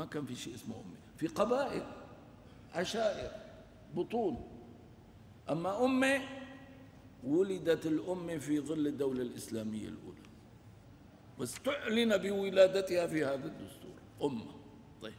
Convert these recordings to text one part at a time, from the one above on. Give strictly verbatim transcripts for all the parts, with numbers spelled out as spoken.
ما كان في شيء اسمه أمة، في قبائل عشائر بطون. أما أمة ولدت الأمة في ظل الدولة الإسلامية الأولى، واستعلن بولادتها في هذا الدستور أمة. طيب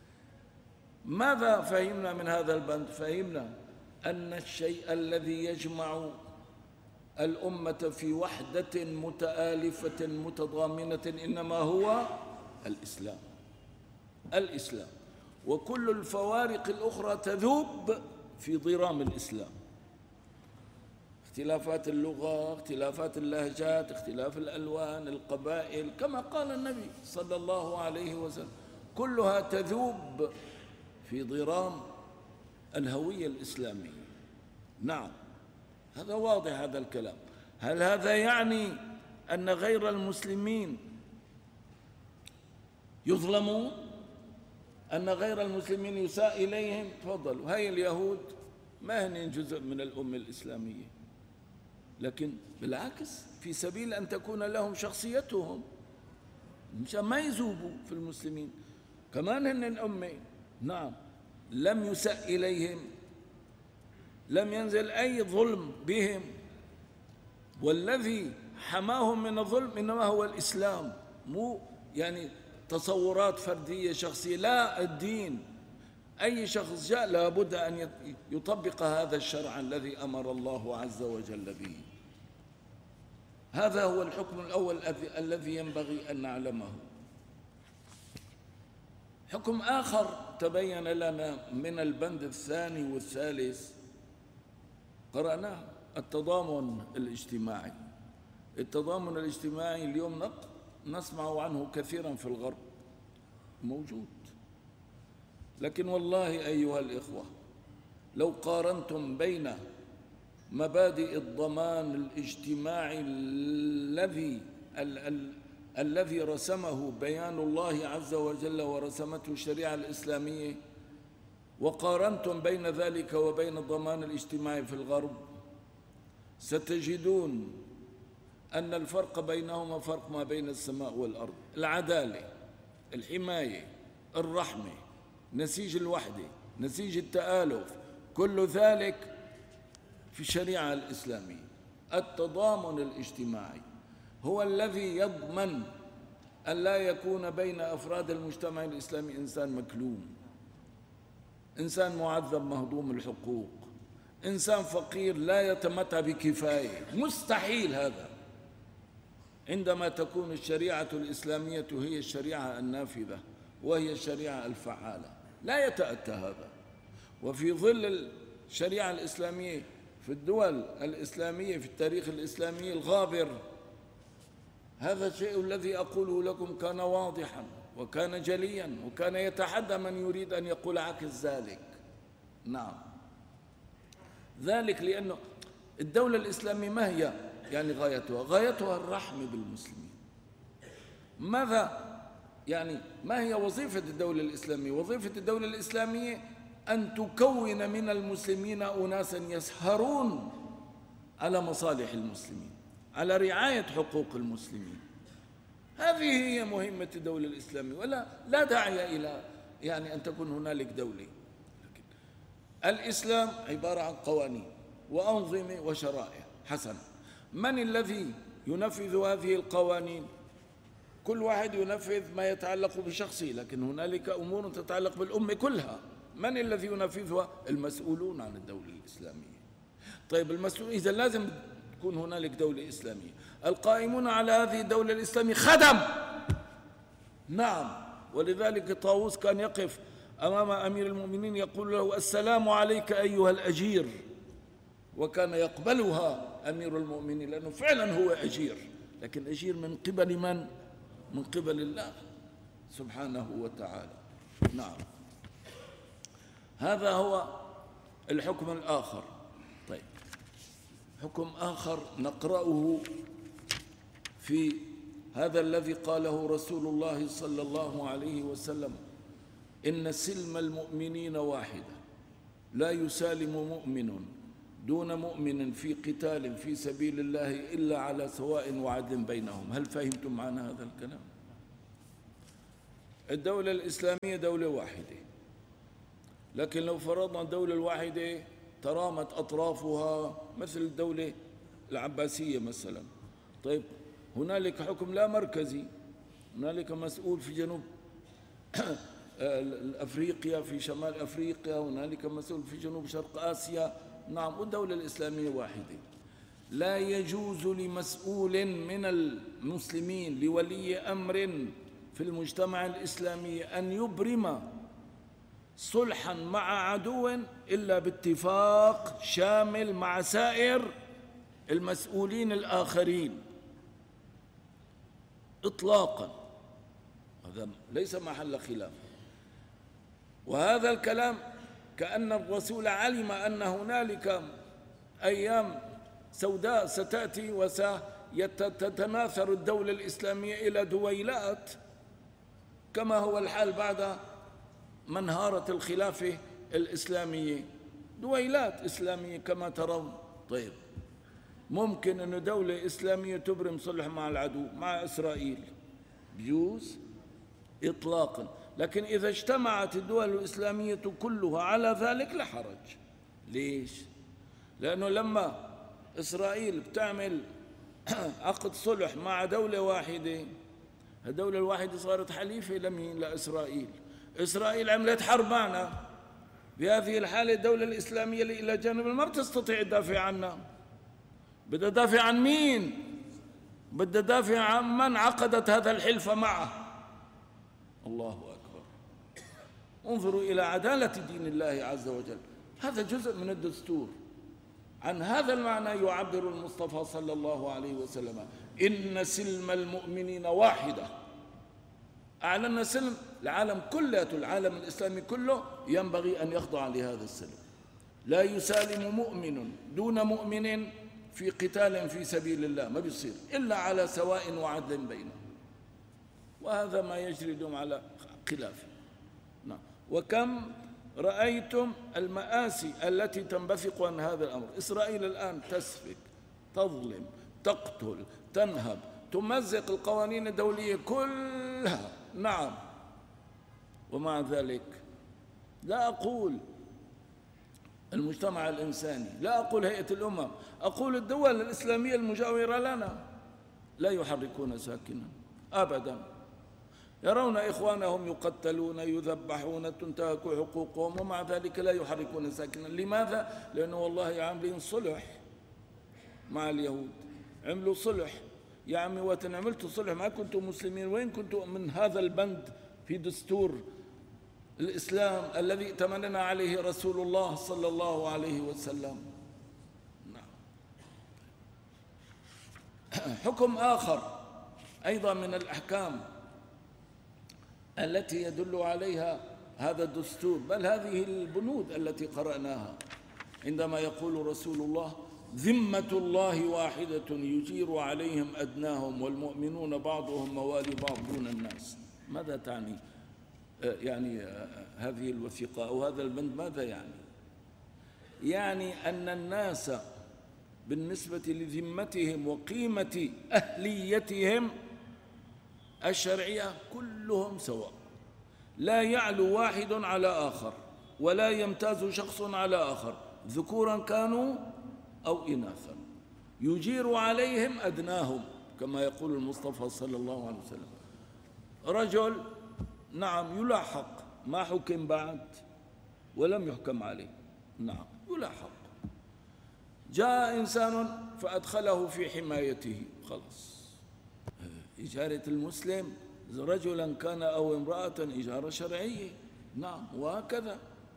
ماذا فهمنا من هذا البند؟ فهمنا أن الشيء الذي يجمع الأمة في وحدة متآلفة متضامنة إنما هو الإسلام. الإسلام وكل الفوارق الأخرى تذوب في ضرام الإسلام. اختلافات اللغة، اختلافات اللهجات، اختلاف الألوان، القبائل، كما قال النبي صلى الله عليه وسلم، كلها تذوب في ضرام الهوية الإسلامية. نعم، هذا واضح هذا الكلام. هل هذا يعني أن غير المسلمين يظلمون؟ أن غير المسلمين يساء إليهم؟ تفضلوا، هاي اليهود ما هن جزء من الأمة الإسلامية، لكن بالعكس في سبيل أن تكون لهم شخصيتهم مشان ما يذوبوا في المسلمين، كمان هن الأمة. نعم، لم يساء إليهم، لم ينزل أي ظلم بهم، والذي حماهم من الظلم إنما هو الإسلام، مو يعني تصورات فردية شخصية، لا، الدين. أي شخص جاء لابد أن يطبق هذا الشرع الذي أمر الله عز وجل به. هذا هو الحكم الأول الذي ينبغي أن نعلمه. حكم آخر تبين لنا من البند الثاني والثالث قرأناه، التضامن الاجتماعي. التضامن الاجتماعي اليوم نسمع عنه كثيرا في الغرب، موجود، لكن والله أيها الإخوة لو قارنتم بين مبادئ الضمان الاجتماعي الذي ال ال الذي رسمه بيان الله عز وجل ورسمته الشريعة الإسلامية، وقارنتم بين ذلك وبين الضمان الاجتماعي في الغرب، ستجدون أن الفرق بينهما فرق ما بين السماء والأرض. العدالة، الحماية، الرحمة، نسيج الوحدة، نسيج التآلف، كل ذلك في الشريعة الإسلامية. التضامن الاجتماعي هو الذي يضمن أن لا يكون بين أفراد المجتمع الإسلامي إنسان مكلوم، إنسان معذب مهضوم الحقوق، إنسان فقير لا يتمتع بكفاية. مستحيل هذا عندما تكون الشريعة الإسلامية هي الشريعة النافذة وهي الشريعة الفعالة، لا يتأتى هذا. وفي ظل الشريعة الإسلامية في الدول الإسلامية في التاريخ الإسلامي الغابر، هذا الشيء الذي أقوله لكم كان واضحا وكان جليا، وكان يتحدى من يريد أن يقول عكس ذلك. نعم، ذلك لأنه الدولة الإسلامية ما هي يعني غايتها؟ غايتها الرحمة بالمسلمين. ماذا يعني ما هي وظيفة الدولة الإسلامية؟ وظيفة الدولة الإسلامية أن تكون من المسلمين أناسا يسهرون على مصالح المسلمين، على رعاية حقوق المسلمين. هذه هي مهمة الدولة الإسلامية، ولا لا داعي إلى يعني أن تكون هنالك دولة. لكن الإسلام عبارة عن قوانين وأنظمة وشرائع حسنة. من الذي ينفذ هذه القوانين؟ كل واحد ينفذ ما يتعلق بشخصه، لكن هنالك أمور تتعلق بالأمة كلها. من الذي ينفذها؟ المسؤولون عن الدولة الإسلامية. طيب المسؤول، إذا لازم تكون هنالك دولة إسلامية. القائمون على هذه الدولة الإسلامية خدم. نعم، ولذلك طاووس كان يقف أمام أمير المؤمنين يقول له: السلام عليك أيها الأجير، وكان يقبلها أمير المؤمنين لأنه فعلا هو أجير، لكن أجير من قبل من؟ من قبل الله سبحانه وتعالى. نعم، هذا هو الحكم الآخر. طيب، حكم آخر نقرأه في هذا الذي قاله رسول الله صلى الله عليه وسلم: إن سلم المؤمنين واحدة، لا يسالم مؤمن دون مؤمن في قتال في سبيل الله إلا على سواء وعدل بينهم. هل فهمتم معنى هذا الكلام؟ الدولة الإسلامية دولة واحدة، لكن لو فرضنا الدولة الواحدة ترامت أطرافها مثل الدولة العباسية مثلا، طيب هنالك حكم لا مركزي، هنالك مسؤول في جنوب أفريقيا، في شمال أفريقيا، هنالك مسؤول في جنوب شرق آسيا، نعم، والدولة الإسلامية واحدة. لا يجوز لمسؤول من المسلمين لولي أمر في المجتمع الإسلامي أن يبرم صلحا مع عدو إلا باتفاق شامل مع سائر المسؤولين الآخرين إطلاقا، هذا ليس محل خلاف. وهذا الكلام كأن الرسول علم أن هنالك أيام سوداء ستأتي وستتناثر الدولة الإسلامية إلى دويلات كما هو الحال بعد منهارة الخلافة الإسلامية، دويلات إسلامية كما ترون. طيب ممكن أن دولة إسلامية تبرم صلح مع العدو، مع إسرائيل، بيجوز إطلاقا، لكن إذا اجتمعت الدول الإسلامية كلها على ذلك لا حرج. ليش؟ لأنه لما إسرائيل بتعمل عقد صلح مع دولة واحدة، الدولة الواحدة صارت حليفة لمين؟ لإسرائيل. إسرائيل عملت حرب معنا، بهذه الحالة الدولة الإسلامية اللي إلى جانب ما بتستطيع تدافع عنها. بدها تدافع عن مين؟ بدها تدافع عن من عقدت هذا الحلف معه. الله أكبر. انظروا إلى عدالة دين الله عز وجل، هذا جزء من الدستور. عن هذا المعنى يعبر المصطفى صلى الله عليه وسلم: إن سلم المؤمنين واحدة. أعلن سلم العالم كله، العالم الإسلامي كله ينبغي أن يخضع لهذا السلم. لا يسالم مؤمن دون مؤمن في قتال في سبيل الله، ما بيصير إلا على سواء وعدل بينهم، وهذا ما يجري اليوم على خلافه. نعم. وكم رأيتم المآسي التي تنبثق عن هذا الأمر. إسرائيل الآن تسفك، تظلم، تقتل، تنهب، تمزق القوانين الدولية كلها، نعم، ومع ذلك لا أقول المجتمع الإنساني، لا أقول هيئة الأمم، أقول الدول الإسلامية المجاورة لنا لا يحركون ساكنا أبدا. يرون إخوانهم يقتلون، يذبحون، تنتهك حقوقهم، ومع ذلك لا يحركون ساكنا. لماذا؟ لأنه والله عاملين صلح مع اليهود، عملوا صلح. يا عمي وقت عملتوا صلح ما كنتم مسلمين، وين كنتم من هذا البند في دستور الإسلام الذي ائتمننا عليه رسول الله صلى الله عليه وسلم؟ نعم. حكم آخر أيضا من الأحكام التي يدل عليها هذا الدستور، بل هذه البنود التي قرأناها، عندما يقول رسول الله: ذمة الله واحدة يجير عليهم أدناهم والمؤمنون بعضهم موالي بعض دون الناس. ماذا تعني يعني هذه الوثيقة أو هذا البند؟ ماذا يعني؟ يعني أن الناس بالنسبة لذمتهم وقيمة أهليتهم الشرعية كلهم سواء، لا يعلو واحد على آخر، ولا يمتاز شخص على آخر، ذكورا كانوا أو إناثا، يجير عليهم أدناهم كما يقول المصطفى صلى الله عليه وسلم. رجل نعم يلاحق، ما حكم بعد ولم يحكم عليه، نعم يلاحق، جاء إنسان فأدخله في حمايته، خلاص إجارة المسلم رجلا كان أو امرأة إجارة شرعية، نعم، وهكذا.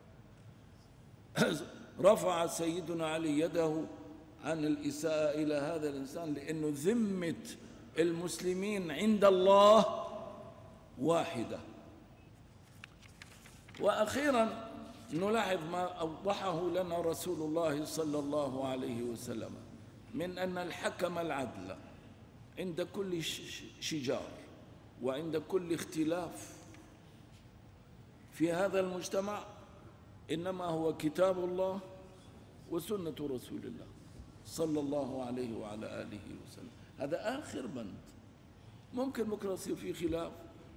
رفع سيدنا علي يده عن الإساءة إلى هذا الإنسان، لأنه ذمة المسلمين عند الله واحدة. وأخيرا نلاحظ ما أوضحه لنا رسول الله صلى الله عليه وسلم من أن الحكم العدل عند كل شجار وعند كل اختلاف في هذا المجتمع إنما هو كتاب الله وسنة رسول الله صلى الله عليه وعلى آله وسلم. هذا آخر بند. ممكن بكرة يصير في خلاف،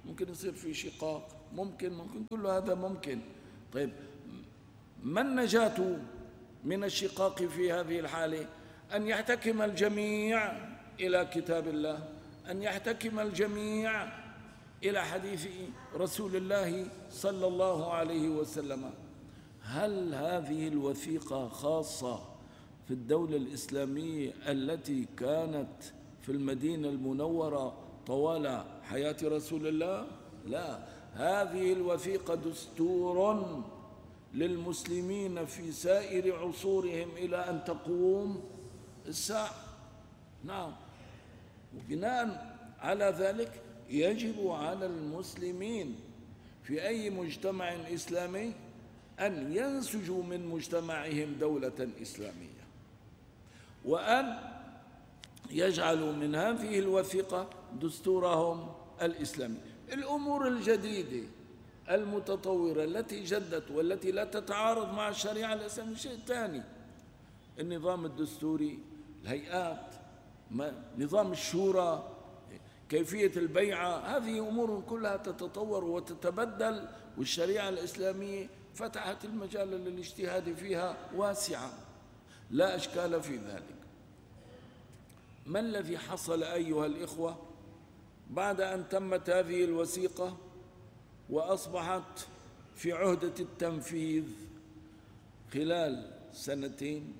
ممكن يصير في شقاق، ممكن ممكن كل هذا ممكن. طيب ما النجاة من الشقاق في هذه الحالة؟ أن يحتكم الجميع إلى كتاب الله، أن يحتكم الجميع إلى حديث رسول الله صلى الله عليه وسلم. هل هذه الوثيقة خاصة في الدولة الإسلامية التي كانت في المدينة المنورة طوال حياة رسول الله؟ لا، هذه الوثيقة دستور للمسلمين في سائر عصورهم إلى أن تقوم الساعة. نعم، وبناء على ذلك يجب على المسلمين في أي مجتمع إسلامي أن ينسجوا من مجتمعهم دولة إسلامية، وأن يجعلوا من هذه الوثيقة دستورهم الإسلامي. الأمور الجديدة المتطورة التي جدت والتي لا تتعارض مع الشريعة الإسلامية شيء ثاني. النظام الدستوري، الهيئات، نظام الشورى، كيفية البيعة، هذه أمور كلها تتطور وتتبدل، والشريعة الإسلامية فتحت المجال للاجتهاد فيها واسعة، لا أشكال في ذلك. ما الذي حصل أيها الإخوة بعد أن تمت هذه الوثيقة وأصبحت في عهدة التنفيذ خلال سنتين؟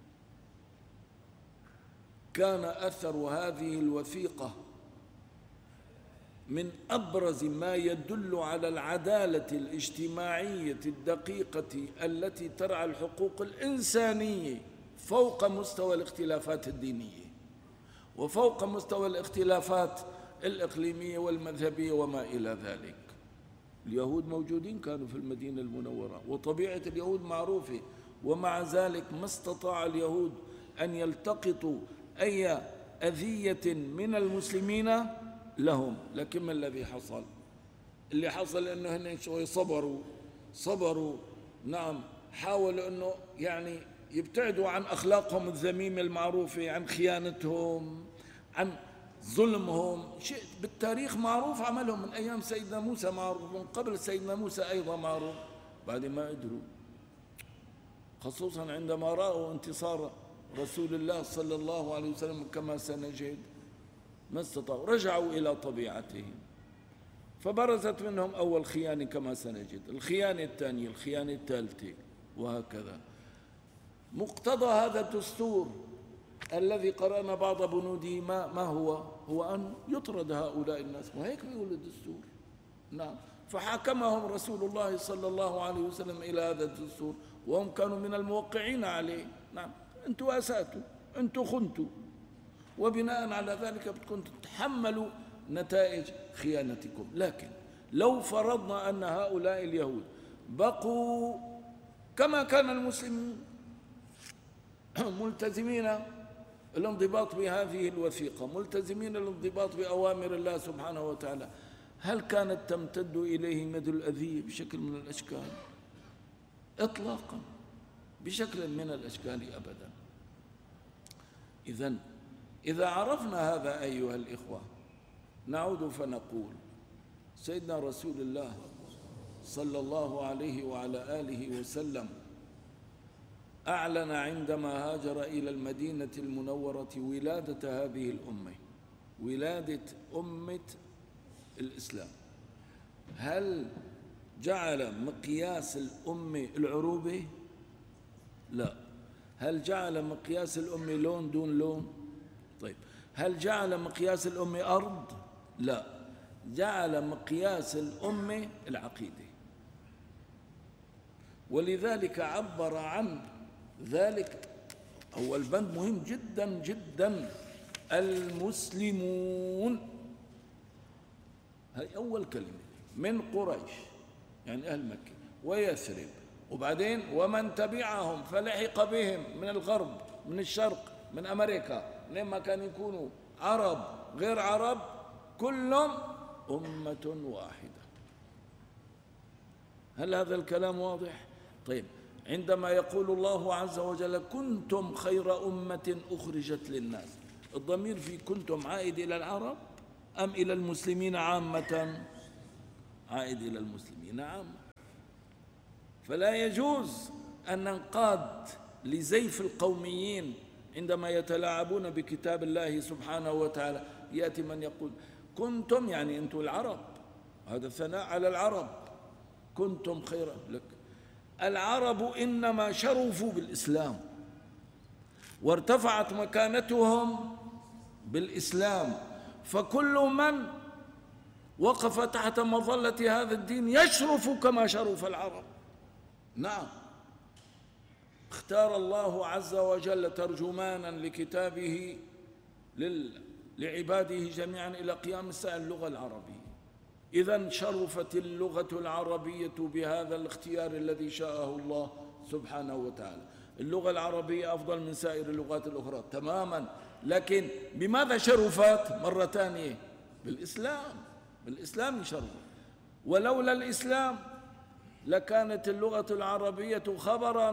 كان أثر هذه الوثيقة من أبرز ما يدل على العدالة الاجتماعية الدقيقة التي ترعى الحقوق الإنسانية فوق مستوى الاختلافات الدينية وفوق مستوى الاختلافات الإقليمية والمذهبية وما إلى ذلك. اليهود موجودين كانوا في المدينة المنورة، وطبيعة اليهود معروفة، ومع ذلك ما استطاع اليهود أن يلتقطوا أي أذية من المسلمين لهم. لكن ما الذي حصل؟ اللي حصل أنه هن شوي صبروا صبروا نعم، حاولوا أنه يعني يبتعدوا عن أخلاقهم الذميمة المعروفة، عن خيانتهم، عن ظلمهم. شيء بالتاريخ معروف عملهم من أيام سيدنا موسى، معروف من قبل سيدنا موسى أيضا معروف. بعد ما قدروا، خصوصا عندما رأوا انتصار رسول الله صلى الله عليه وسلم كما سنجد، ما استطاعوا، رجعوا إلى طبيعتهم، فبرزت منهم أول خيانة كما سنجد، الخيانة الثانية، الخيانة الثالثة، وهكذا. مقتضى هذا الدستور الذي قرأنا بعض بنوده ما, ما هو؟ هو أن يطرد هؤلاء الناس، وهيك بيقول الدستور. نعم، فحكمهم رسول الله صلى الله عليه وسلم إلى هذا الدستور، وهم كانوا من الموقعين عليه. نعم، أنتم أسأتوا، أنتم خنتوا، وبناء على ذلك بدكم تتحملوا نتائج خيانتكم. لكن لو فرضنا أن هؤلاء اليهود بقوا كما كان المسلمين ملتزمين الانضباط بهذه الوثيقة، ملتزمين الانضباط بأوامر الله سبحانه وتعالى، هل كانت تمتد إليهم يد الأذية بشكل من الأشكال؟ إطلاقا، بشكل من الأشكال أبدا. إذن إذا عرفنا هذا أيها الإخوة، نعود فنقول سيدنا رسول الله صلى الله عليه وعلى آله وسلم أعلن عندما هاجر إلى المدينة المنورة ولادة هذه الأمة، ولادة أمة الإسلام. هل جعل مقياس الأمة العروبة؟ لا. هل جعل مقياس الأمة لون دون لون؟ طيب، هل جعل مقياس الأمة أرض؟ لا، جعل مقياس الأمة العقيدة. ولذلك عبر عن ذلك، هو البند مهم جدا جدا، المسلمون، هي أول كلمة، من قريش يعني أهل مكة ويثرب، وبعدين ومن تبعهم فلحق بهم من الغرب، من الشرق، من أمريكا، لما كانوا يكونوا عرب غير عرب، كلهم أمة واحدة. هل هذا الكلام واضح؟ طيب، عندما يقول الله عز وجل كنتم خير أمة أخرجت للناس، الضمير في كنتم عائد إلى العرب أم إلى المسلمين عامة؟ عائد إلى المسلمين. نعم، فلا يجوز أن ننقاد لزيف القوميين عندما يتلاعبون بكتاب الله سبحانه وتعالى. يأتي من يقول كنتم، يعني أنتم العرب، هذا ثناء على العرب، كنتم خيرا لك. العرب إنما شرفوا بالإسلام وارتفعت مكانتهم بالإسلام، فكل من وقف تحت مظلة هذا الدين يشرف كما شرف العرب. نعم، اختار الله عز وجل ترجمانا لكتابه لعباده جميعا إلى قيام الساعة اللغة العربية. إذن شرفت اللغة العربية بهذا الاختيار الذي شاءه الله سبحانه وتعالى. اللغة العربية أفضل من سائر اللغات الأخرى تماما، لكن بماذا شرفت مرة ثانية؟ بالإسلام. بالإسلام شرف، ولولا الإسلام لكانت اللغة العربية خبرا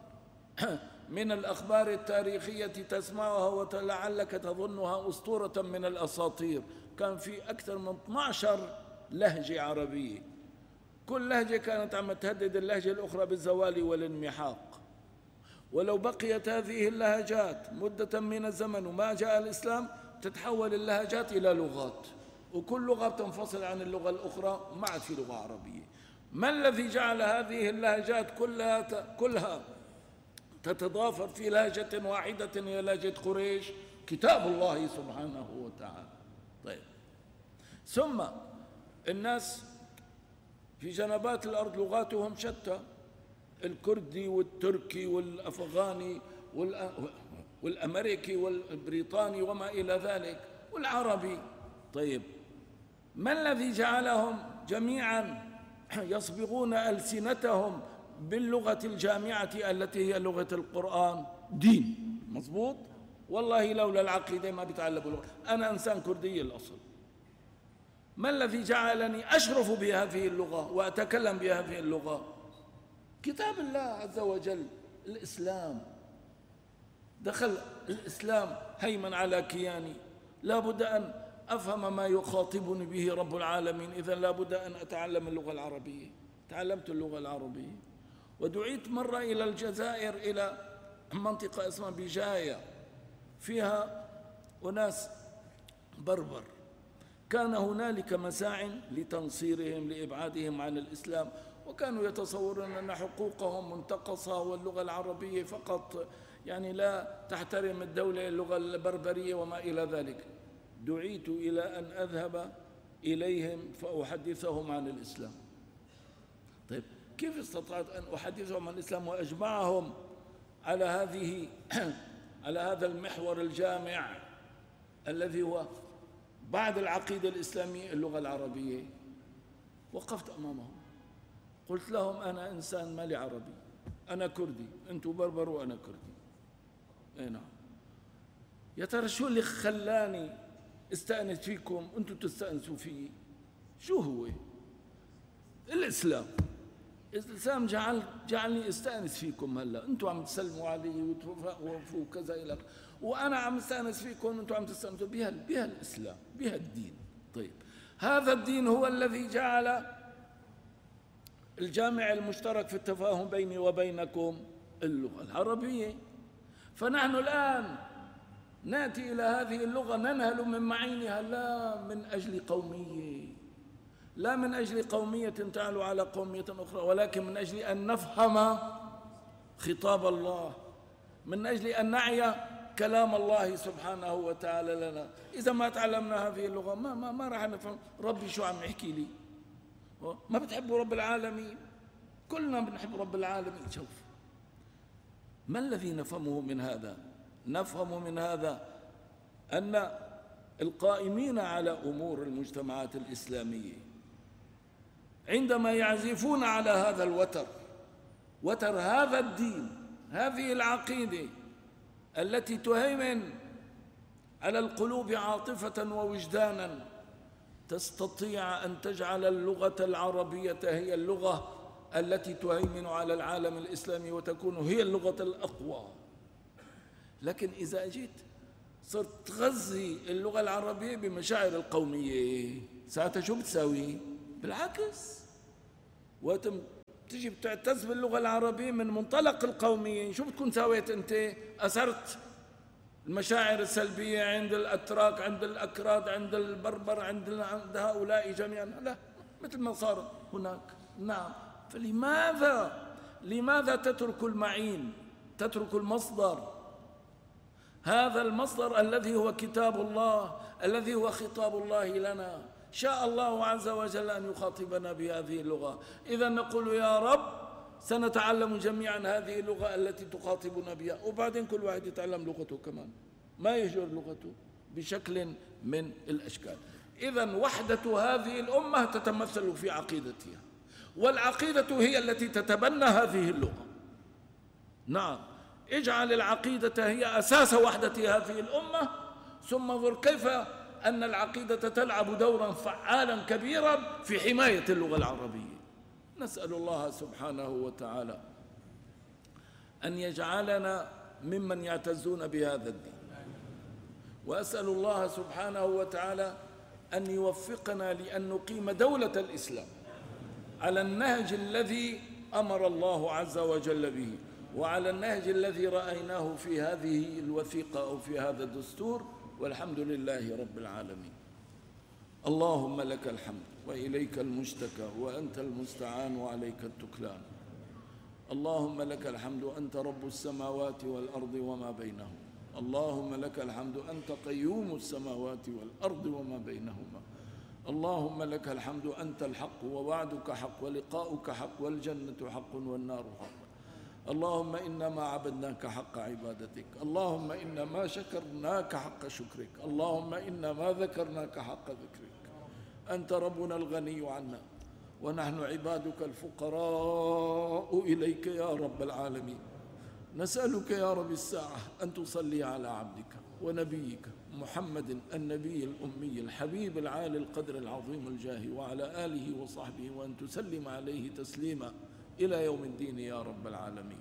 من الأخبار التاريخية تسمعها ولعلك تظنها أسطورة من الأساطير. كان في أكثر من اثنتي عشرة لهجة عربية، كل لهجة كانت عم تهدد اللهجة الأخرى بالزوال والانمحاق. ولو بقيت هذه اللهجات مدة من الزمن وما جاء الإسلام تتحول اللهجات إلى لغات، وكل لغة تنفصل عن اللغة الأخرى، ما عاد في لغة عربية. ما الذي جعل هذه اللهجات كلها كلها تتضافر في لهجة واحدة هي لهجة قريش؟ كتاب الله سبحانه وتعالى. طيب، ثم الناس في جنبات الأرض لغاتهم شتى، الكردي والتركي والأفغاني والأمريكي والبريطاني وما إلى ذلك والعربي. طيب، ما الذي جعلهم جميعا يصبغون ألسنتهم باللغة الجامعة التي هي لغة القرآن؟ دين، مظبوط. والله لولا العقيدة ما بيتعلموا اللغة. أنا إنسان كردي الأصل، ما الذي جعلني أشرف بهذه اللغة وأتكلم بهذه اللغة؟ كتاب الله عز وجل، الإسلام. دخل الإسلام هيمن على كياني، لا بد أن أفهم ما يخاطبني به رب العالمين، إذن لا بد أن أتعلم اللغة العربية. تعلمت اللغة العربية ودعيت مرة إلى الجزائر، إلى منطقة اسمها بجاية، فيها أناس بربر، كان هنالك مساع لتنصيرهم لإبعادهم عن الإسلام، وكانوا يتصورون أن حقوقهم منتقصة واللغة العربية فقط يعني لا تحترم الدولة اللغة البربرية وما إلى ذلك. دعيت إلى أن أذهب إليهم فأحدثهم عن الإسلام. طيب، كيف استطعت أن أحدثهم عن الإسلام وأجمعهم على هذه على هذا المحور الجامع الذي هو بعد العقيدة الإسلامية اللغة العربية؟ وقفت أمامهم قلت لهم أنا إنسان مالي عربي، أنا كردي، أنتم بربر وأنا كردي. أي نعم. يا ترى شو اللي خلاني استأنس فيكم أنتم تستأنسوا فيه؟ شو هو؟ الإسلام. الإسلام جعل جعلني استأنس فيكم. هلا أنتم عم تسلموا علي وتوقفوا وكذا إلى، وأنا عم استأنس فيكم وأنتم عم تستأنسوا بها بها الإسلام، بها الدين. طيب، هذا الدين هو الذي جعل الجامع المشترك في التفاهم بيني وبينكم اللغة العربية. فنحن الآن نأتي إلى هذه اللغة ننهل من معينها، لا من أجل قومية، لا من أجل قومية تعلو على قومية أخرى، ولكن من أجل أن نفهم خطاب الله، من أجل أن نعي كلام الله سبحانه وتعالى لنا. إذا ما تعلمنا هذه اللغة ما ما ما راح نفهم ربي شو عم يحكي لي. ما بتحبوا رب العالمين؟ كلنا بنحب رب العالمين. شوف ما الذي نفهمه من هذا؟ نفهم من هذا أن القائمين على أمور المجتمعات الإسلامية عندما يعزفون على هذا الوتر، وتر هذا الدين، هذه العقيدة التي تهيمن على القلوب عاطفة ووجدانا، تستطيع أن تجعل اللغة العربية هي اللغة التي تهيمن على العالم الإسلامي وتكون هي اللغة الأقوى. لكن إذا جيت صرت تغذي اللغة العربية بمشاعر القومية، ساعتها شو بتساوي؟ بالعكس، وتم تجي بتعتز باللغة العربية من منطلق القومية. شو بتكون سويت أنت؟ أثرت المشاعر السلبية عند الأتراك، عند الأكراد، عند البربر، عند عند هؤلاء جميعا. لا، مثل ما صار هناك. نعم. فلماذا لماذا تترك المعين، تترك المصدر، هذا المصدر الذي هو كتاب الله، الذي هو خطاب الله لنا؟ شاء الله عز وجل أن يخاطبنا بهذه اللغة. إذا نقول يا رب سنتعلم جميعا هذه اللغة التي تخاطبنا بها، وبعدين كل واحد يتعلم لغته كمان، ما يهجر لغته بشكل من الأشكال. إذا وحدة هذه الأمة تتمثل في عقيدتها، والعقيدة هي التي تتبنى هذه اللغة. نعم، اجعل العقيدة هي أساس وحدة هذه الأمة، ثم انظر كيف أن العقيدة تلعب دورا فعالا كبيرا في حماية اللغة العربية. نسأل الله سبحانه وتعالى أن يجعلنا ممن يعتزون بهذا الدين، وأسأل الله سبحانه وتعالى أن يوفقنا لأن نقيم دولة الإسلام على النهج الذي أمر الله عز وجل به، وعلى النهج الذي رأيناه في هذه الوثيقة أو في هذا الدستور، والحمد لله رب العالمين. اللهم لك الحمد وإليك المشتكى وأنت المستعان وعليك التكلان. اللهم لك الحمد أنت رب السماوات والأرض وما بينهما. اللهم لك الحمد أنت قيوم السماوات والأرض وما بينهما. اللهم لك الحمد أنت الحق ووعدك حق ولقاؤك حق والجنة حق والنار حق. اللهم إنما عبدناك حق عبادتك. اللهم إنما شكرناك حق شكرك. اللهم إنما ذكرناك حق ذكرك. أنت ربنا الغني عنا، ونحن عبادك الفقراء إليك يا رب العالمين. نسألك يا رب الساعة أن تصلي على عبدك ونبيك محمد النبي الأمي الحبيب العالي القدر العظيم الجاه، وعلى آله وصحبه، وأن تسلم عليه تسليما إلى يوم الدين يا رب العالمين.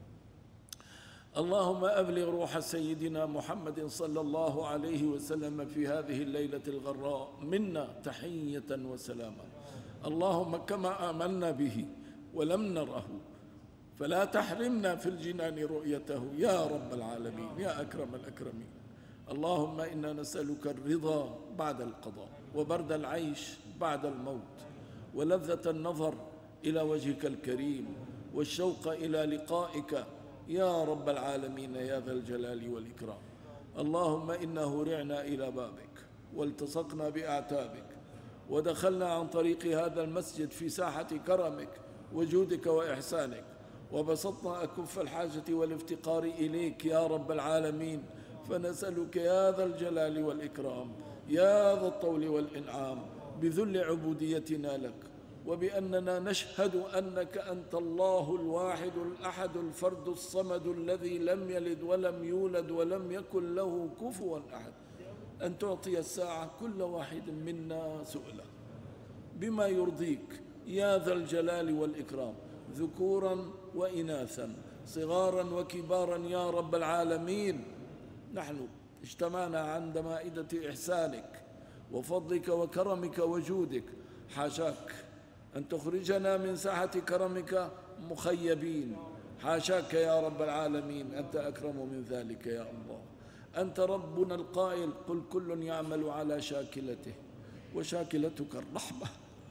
اللهم أبلغ روح سيدنا محمد صلى الله عليه وسلم في هذه الليلة الغراء منا تحية وسلاما. اللهم كما آمنا به ولم نره فلا تحرمنا في الجنان رؤيته يا رب العالمين يا أكرم الأكرمين. اللهم إنا نسألك الرضا بعد القضاء، وبرد العيش بعد الموت، ولذة النظر إلى وجهك الكريم، والشوق إلى لقائك يا رب العالمين يا ذا الجلال والإكرام. اللهم إنا هرعنا إلى بابك والتصقنا بأعتابك، ودخلنا عن طريق هذا المسجد في ساحة كرمك وجودك وإحسانك، وبسطنا أكف الحاجة والافتقار إليك يا رب العالمين. فنسألك يا ذا الجلال والإكرام يا ذا الطول والإنعام بذل عبوديتنا لك، وبأننا نشهد أنك أنت الله الواحد الأحد الفرد الصمد الذي لم يلد ولم يولد ولم يكن له كفوا أحد، أن تعطي الساعة كل واحد منا سؤلا بما يرضيك يا ذا الجلال والإكرام، ذكورا وإناثا، صغارا وكبارا يا رب العالمين. نحن اجتمعنا عند مائدة إحسانك وفضلك وكرمك وجودك، حاشاك أن تخرجنا من ساحة كرمك مخيبين، حاشاك يا رب العالمين، أنت أكرم من ذلك يا الله. أنت ربنا القائل قل كل يعمل على شاكلته، وشاكلتك الرحمة،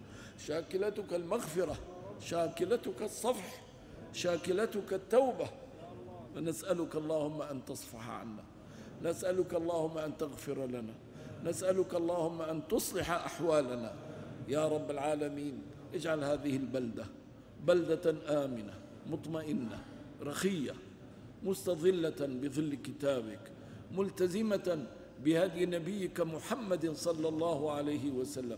شاكلتك المغفرة، شاكلتك الصفح، شاكلتك التوبة. فنسألك اللهم أن تصفح عنا، نسألك اللهم أن تغفر لنا، نسألك اللهم أن تصلح أحوالنا يا رب العالمين. اجعل هذه البلدة بلدة آمنة مطمئنة رخية مستظلة بظل كتابك، ملتزمة بهدي نبيك محمد صلى الله عليه وسلم،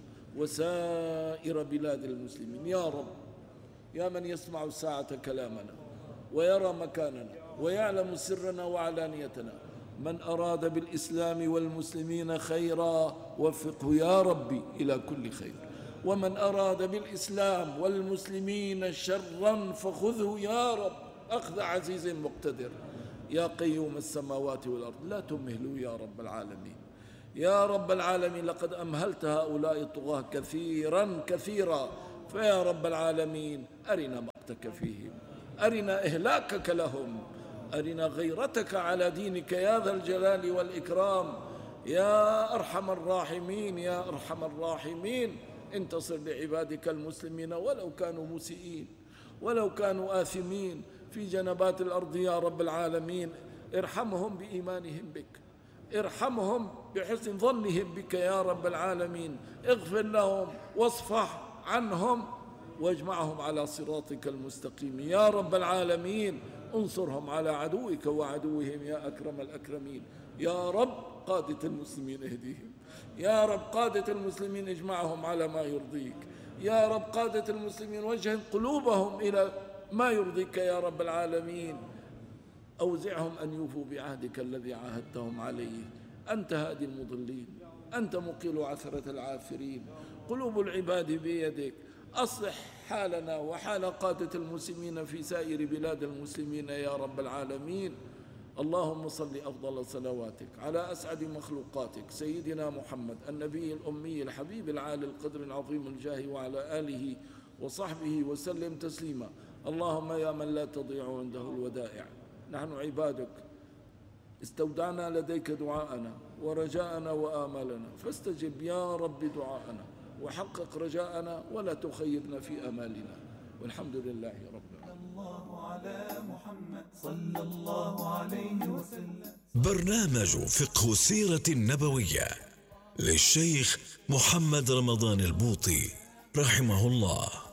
وسائر بلاد المسلمين يا رب، يا من يسمع الساعة كلامنا ويرى مكاننا ويعلم سرنا وعلانيتنا. من أراد بالإسلام والمسلمين خيرا وفقه يا ربي إلى كل خير، ومن أراد بالإسلام والمسلمين شرا فخذه يا رب أخذ عزيز مقتدر. يا قيوم السماوات والأرض لا تمهلوا يا رب العالمين، يا رب العالمين لقد أمهلت هؤلاء الطغاة كثيرا كثيرا، فيا رب العالمين أرنا مقتك فيهم، أرنا إهلاكك لهم، أرنا غيرتك على دينك يا ذا الجلال والإكرام، يا أرحم الراحمين يا أرحم الراحمين. انتصر لعبادك المسلمين ولو كانوا مسيئين، ولو كانوا آثمين في جنبات الأرض يا رب العالمين. ارحمهم بإيمانهم بك، ارحمهم بحسن ظنهم بك يا رب العالمين، اغفر لهم واصفح عنهم واجمعهم على صراطك المستقيم يا رب العالمين. انصرهم على عدوك وعدوهم يا أكرم الأكرمين. يا رب قادة المسلمين اهديهم، يا رب قادة المسلمين اجمعهم على ما يرضيك، يا رب قادة المسلمين وجه قلوبهم إلى ما يرضيك يا رب العالمين. أوزعهم أن يوفوا بعهدك الذي عاهدتهم عليه. أنت هادي المضلين، أنت مقيل عثرة العاثرين، قلوب العباد بيدك. أصلح حالنا وحال قادة المسلمين في سائر بلاد المسلمين يا رب العالمين. اللهم صل أفضل صلواتك على أسعد مخلوقاتك سيدنا محمد النبي الأمي الحبيب العالي القدر العظيم الجاه، وعلى آله وصحبه وسلم تسليما. اللهم يا من لا تضيع عنده الودائع، نحن عبادك استودعنا لديك دعاءنا ورجاءنا وآمالنا، فاستجب يا رب دعاءنا وحقق رجاءنا ولا تخيبنا في أمالنا، والحمد لله رب العالمين. الله على محمد صلى الله عليه وسلم. برنامج فقه السيرة النبوية للشيخ محمد رمضان البوطي رحمه الله.